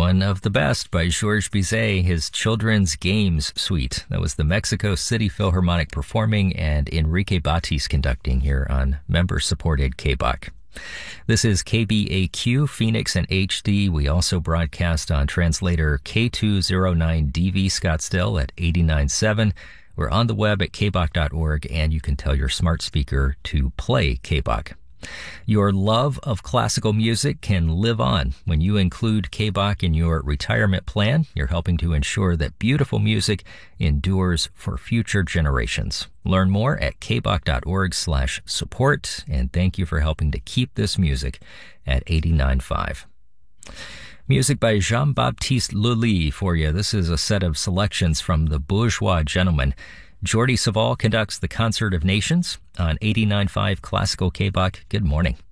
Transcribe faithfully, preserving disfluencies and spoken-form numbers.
one of the best by Georges Bizet, his Children's Games Suite. That was the Mexico City Philharmonic performing and Enrique Batis conducting here on member-supported K B O C. This is K B A Q, Phoenix and H D. We also broadcast on translator K two oh nine D V Scottsdale at eighty-nine point seven. We're on the web at k b o c dot org, and you can tell your smart speaker to play K B O C. Your love of classical music can live on. When you include K B O C in your retirement plan, you're helping to ensure that beautiful music endures for future generations. Learn more at k b o c dot org slash support, and thank you for helping to keep this music at eighty-nine point five. Music by Jean-Baptiste Lully for you. This is a set of selections from the Bourgeois Gentlemen. Jordi Savall conducts the Concert of Nations on eighty-nine point five Classical K B O C. Good morning.